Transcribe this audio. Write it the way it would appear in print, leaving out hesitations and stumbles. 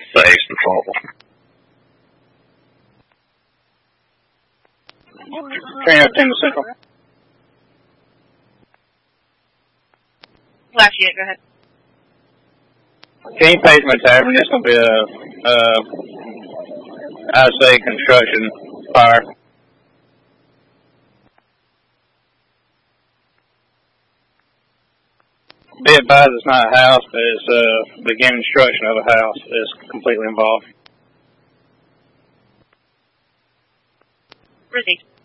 face the fall. Train up 10 to Central. Lafayette, go ahead. Can you page my tavern? It's going to be I'd say construction fire. Be advised it's not a house, but it's beginning construction of a house that's completely involved. Received.